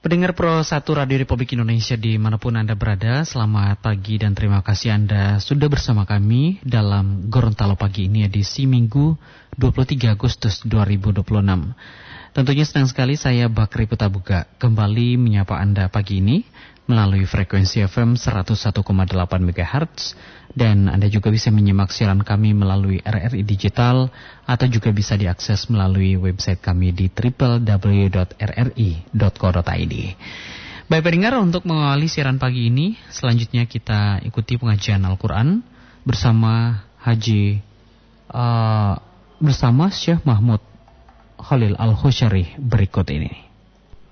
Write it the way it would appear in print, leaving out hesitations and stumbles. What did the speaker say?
Pendengar Pro 1 Radio Republik Indonesia dimanapun Anda berada, selamat pagi dan terima kasih Anda sudah bersama kami dalam Gorontalo Pagi ini edisi Minggu 23 Agustus 2026. Tentunya senang sekali saya Bakri Putabuga kembali menyapa Anda pagi ini melalui frekuensi FM 101,8 MHz dan Anda juga bisa menyimak siaran kami melalui RRI Digital atau juga bisa diakses melalui website kami di www.rri.co.id. Baik pendengar, untuk mengawali siaran pagi ini, selanjutnya kita ikuti pengajian Al-Quran bersama bersama Syekh Mahmud Khalil Al-Khusyari berikut ini.